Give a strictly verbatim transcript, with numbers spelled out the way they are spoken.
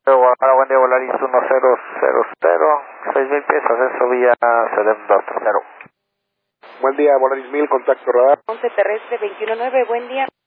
Guadalajara, buen día, Volaris uno cero cero cero, seis mil pies, acceso vía C D M dos tres cero. Buen día, Volaris mil, contacto radar. once terrestre veintiuno nueve, buen día.